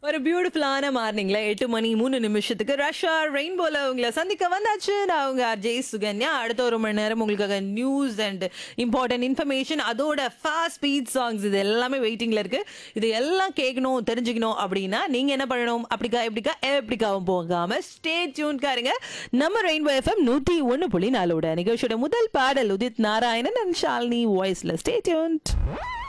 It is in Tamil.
ஒரு பியூட்டிஃபுல்லான மார்னிங்ல 8:03 ரஷ்யா ரெயின்போல உங்களை சந்திக்க வந்தாச்சு. நான் உங்க அஜய் சுகன்யா. அடுத்த ஒரு மணி நேரம் உங்களுக்காக நியூஸ் அண்ட் இம்பார்ட்டன்ட் இன்ஃபர்மேஷன், அதோட ஃபாஸ்ட் ஸ்பீட் சாங்ஸ் இது எல்லாமே வெயிட்டிங்ல இருக்கு. இது எல்லாம் கேட்கணும், தெரிஞ்சுக்கணும் அப்படின்னா நீங்க என்ன பண்ணணும்? எப்படிக்காவும் போகாம ஸ்டே டியூன் காருங்க. நம்ம ரெயின்போ எஃப்எம் 101.4 நிகழ்ச்சியோட முதல் பாடல் உதித் நாராயணன் அண்ட் ஷாலினி வாய்ஸ்ல. Stay tune.